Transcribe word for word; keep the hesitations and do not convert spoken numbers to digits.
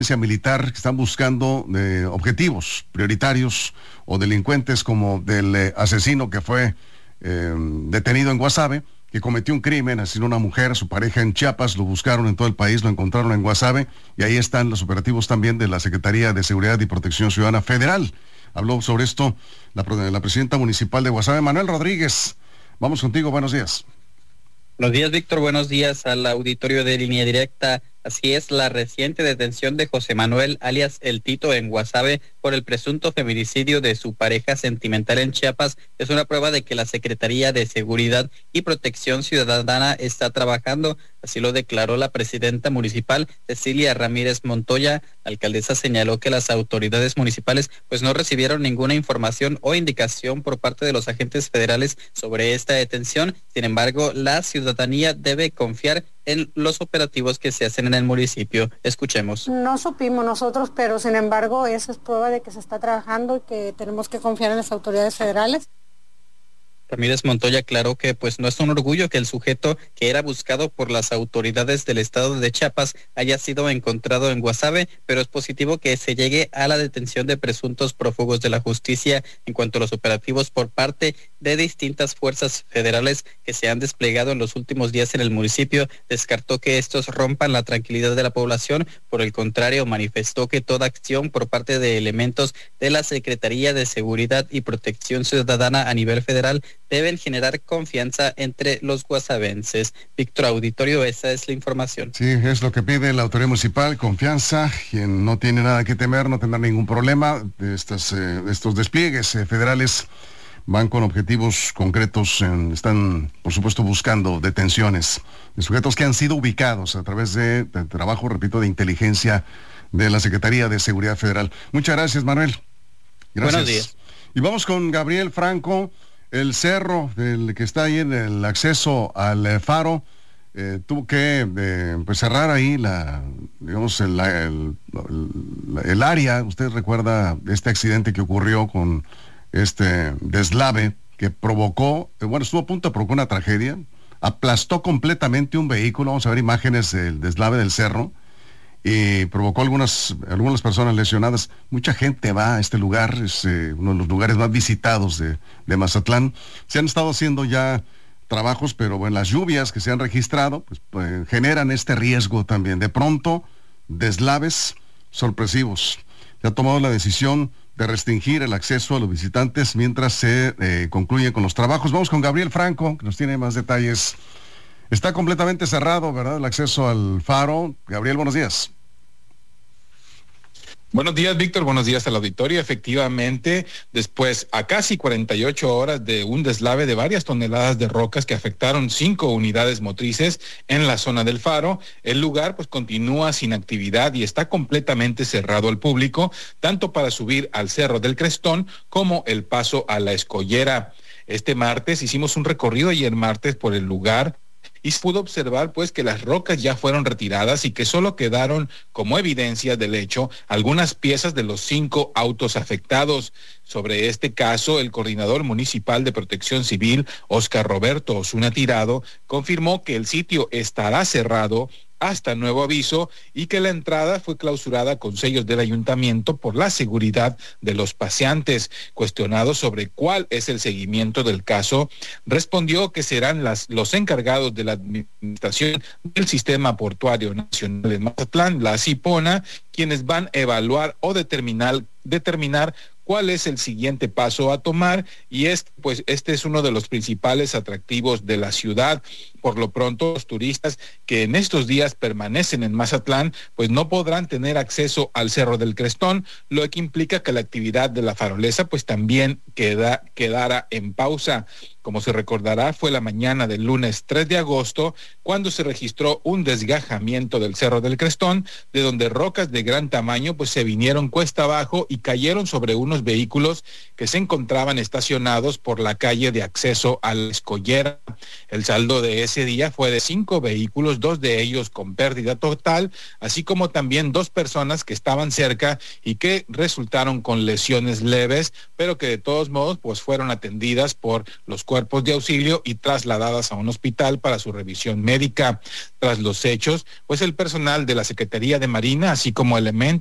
militar que están buscando eh, objetivos prioritarios o delincuentes como del eh, asesino que fue eh, detenido en Guasave, que cometió un crimen, asesinó a una mujer, su pareja en Chiapas, lo buscaron en todo el país, lo encontraron en Guasave, y ahí están los operativos también de la Secretaría de Seguridad y Protección Ciudadana Federal. Habló sobre esto la, la presidenta municipal de Guasave, Manuel Rodríguez. Vamos contigo, buenos días. Buenos días, Víctor, buenos días al auditorio de Línea Directa. Así es, la reciente detención de José Manuel, alias El Tito, en Guasave por el presunto feminicidio de su pareja sentimental en Chiapas es una prueba de que la Secretaría de Seguridad y Protección Ciudadana está trabajando. Así lo declaró la presidenta municipal, Cecilia Ramírez Montoya. La alcaldesa señaló que las autoridades municipales pues no recibieron ninguna información o indicación por parte de los agentes federales sobre esta detención. Sin embargo, la ciudadanía debe confiar en los operativos que se hacen en el municipio. Escuchemos. No supimos nosotros, pero sin embargo, esa es prueba de que se está trabajando y que tenemos que confiar en las autoridades federales. Ramírez Montoya aclaró que pues no es un orgullo que el sujeto que era buscado por las autoridades del estado de Chiapas haya sido encontrado en Guasave, pero es positivo que se llegue a la detención de presuntos prófugos de la justicia. En cuanto a los operativos por parte de distintas fuerzas federales que se han desplegado en los últimos días en el municipio, descartó que estos rompan la tranquilidad de la población. Por el contrario, manifestó que toda acción por parte de elementos de la Secretaría de Seguridad y Protección Ciudadana a nivel federal deben generar confianza entre los guasavenses. Víctor, auditorio, esa es la información. Sí, es lo que pide la autoridad municipal, confianza. Quien no tiene nada que temer, no tendrá ningún problema. Estas, eh, estos despliegues eh, federales van con objetivos concretos, en, están, por supuesto, buscando detenciones de sujetos que han sido ubicados a través de, de trabajo, repito, de inteligencia de la Secretaría de Seguridad Federal. Muchas gracias, Manuel. Gracias. Buenos días. Y vamos con Gabriel Franco. El cerro del que está ahí en el acceso al eh, faro eh, tuvo que eh, pues cerrar ahí la, digamos, el, el, el, el área. Usted recuerda este accidente que ocurrió con este deslave que provocó, eh, bueno, estuvo a punto de provocar una tragedia, aplastó completamente un vehículo. Vamos a ver imágenes del deslave del cerro. Y provocó algunas, algunas personas lesionadas. Mucha gente va a este lugar, es eh, uno de los lugares más visitados de, de Mazatlán. Se han estado haciendo ya trabajos, pero bueno, las lluvias que se han registrado pues, pues, generan este riesgo también. De pronto, deslaves sorpresivos. Se ha tomado la decisión de restringir el acceso a los visitantes mientras se eh, concluye con los trabajos. Vamos con Gabriel Franco, que nos tiene más detalles. Está completamente cerrado, ¿verdad?, el acceso al faro. Gabriel, buenos días. Buenos días, Víctor. Buenos días al auditorio. Efectivamente, después a casi cuarenta y ocho horas de un deslave de varias toneladas de rocas que afectaron cinco unidades motrices en la zona del faro, el lugar pues continúa sin actividad y está completamente cerrado al público, tanto para subir al Cerro del Crestón como el paso a la Escollera. Este martes hicimos un recorrido ayer martes por el lugar y se pudo observar pues que las rocas ya fueron retiradas y que solo quedaron como evidencia del hecho algunas piezas de los cinco autos afectados. Sobre este caso, el coordinador municipal de Protección Civil, Óscar Roberto Osuna Tirado, confirmó que el sitio estará cerrado hasta nuevo aviso y que la entrada fue clausurada con sellos del ayuntamiento por la seguridad de los paseantes. Cuestionado sobre cuál es el seguimiento del caso, respondió que serán las, los encargados de la administración del Sistema Portuario Nacional de Mazatlán, la CIPONA, quienes van a evaluar o determinar, determinar cuál es el siguiente paso a tomar, y es, pues este es uno de los principales atractivos de la ciudad. Por lo pronto, los turistas que en estos días permanecen en Mazatlán, pues no podrán tener acceso al Cerro del Crestón, lo que implica que la actividad de la farolesa pues también queda, quedará en pausa. Como se recordará, fue la mañana del lunes tres de agosto cuando se registró un desgajamiento del Cerro del Crestón, de donde rocas de gran tamaño pues se vinieron cuesta abajo y cayeron sobre unos vehículos que se encontraban estacionados por la calle de acceso a la Escollera. El saldo de ese día fue de cinco vehículos, dos de ellos con pérdida total, así como también dos personas que estaban cerca y que resultaron con lesiones leves, pero que de todos modos pues fueron atendidas por los cuerpos de auxilio y trasladadas a un hospital para su revisión médica. Tras los hechos, pues el personal de la Secretaría de Marina, así como elementos